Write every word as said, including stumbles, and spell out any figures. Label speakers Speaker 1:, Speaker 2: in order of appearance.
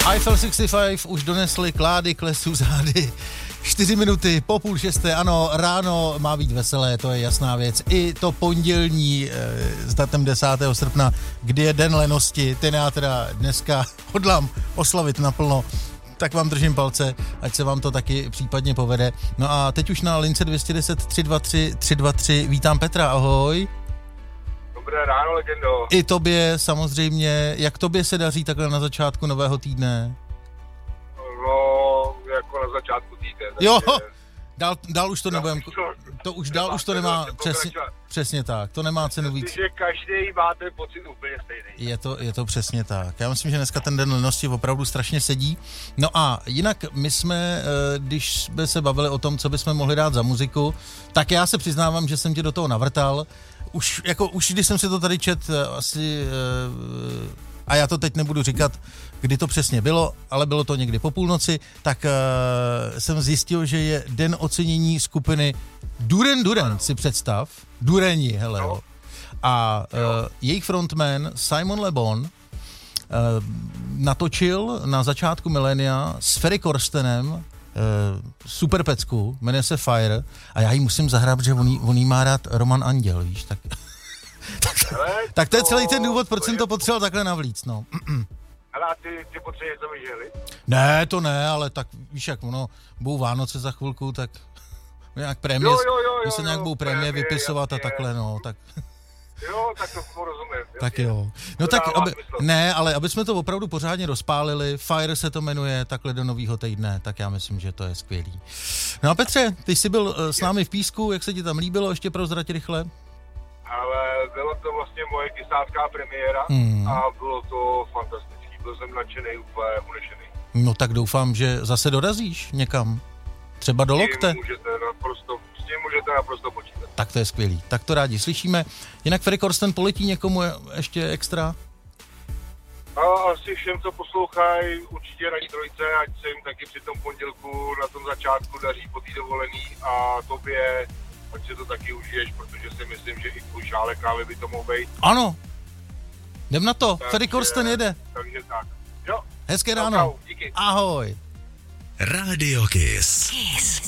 Speaker 1: Eiffel šedesát pět už donesli klády k lesu zády. Čtyři minuty po půl šesté, ano, ráno má být veselé, to je jasná věc. I to pondělní e, s datem desátého srpna, kdy je den lenosti, ten já teda dneska hodlám oslavit naplno, tak vám držím palce, ať se vám to taky případně povede. No a teď už na lince dvě deset tři dva tři tři dva tři vítám Petra, ahoj.
Speaker 2: Dobré ráno, legendo.
Speaker 1: I tobě samozřejmě, jak tobě se daří takhle na začátku nového týdne?
Speaker 2: No, jako na začátku týdne.
Speaker 1: Jo, dál, dál už to nebudem, to už dál už to nemá, přesně, přesně tak, to nemá cenu víc.
Speaker 2: Že každý má ten pocit úplně stejný.
Speaker 1: Je to, je to přesně tak. Já myslím, že dneska ten den lenosti opravdu strašně sedí. No a jinak my jsme, když jsme se bavili o tom, co bychom mohli dát za muziku, tak já se přiznávám, že jsem tě do toho navrtal. Už, jako, už když jsem si to tady čet asi, a já to teď nebudu říkat, kdy to přesně bylo, ale bylo to někdy po půlnoci, tak uh, jsem zjistil, že je den ocenění skupiny Duran Duran, si představ. Durani, hele. No. A uh, jejich frontman Simon Le Bon uh, natočil na začátku milénia s Ferry Corstenem uh, super pecku, jmenuje se Fire, a já jí musím zahrát, že on jí, on jí má rád Roman Anděl, víš, tak... tak,
Speaker 2: hele,
Speaker 1: tak to je celý ten důvod, proč jsem to potřeboval takhle navlíct, no.
Speaker 2: Ale a ty, ty potřebuješ něco vyželi?
Speaker 1: Ne, to ne, ale tak víš, jak ono, budou Vánoce za chvilku, tak nějak prémie,
Speaker 2: jo, jo, jo, jo,
Speaker 1: se nějak budou prémie, prémie vypisovat jasně, a takhle, no, tak...
Speaker 2: Jo, tak to rozumím.
Speaker 1: Tak jo. No
Speaker 2: to
Speaker 1: tak, aby, ne, ale aby jsme to opravdu pořádně rozpálili, Fire se to jmenuje takhle do novýho týdne, tak já myslím, že to je skvělý. No a Petře, ty jsi byl uh, s námi v Písku, jak se ti tam líbilo, ještě prozrať rychle?
Speaker 2: Ale bylo to vlastně moje desátská premiéra hmm. a bylo to fantastický, byl jsem nadšenej, úplně unešený.
Speaker 1: No tak doufám, že zase dorazíš někam, třeba do Lokte.
Speaker 2: Můžete naprosto, s tím můžete naprosto počítat.
Speaker 1: Tak to je skvělý, tak to rádi slyšíme. Jinak Ferry Corsten poletí někomu ještě extra?
Speaker 2: A asi všem, co poslouchají, určitě radí trojce, ať se jim taky při tom pondělku na tom začátku daří po té dovolený a tobě, ať si to taky užiješ, protože si myslím, že i tvůj šálek kávy by to mohl být.
Speaker 1: Ano, jdem na to, takže, Ferry Corsten jede.
Speaker 2: Takže tak, jo.
Speaker 1: Hezké ráno.
Speaker 2: Čau, díky.
Speaker 1: Ahoj.
Speaker 3: Radio Kiss.
Speaker 4: Kiss.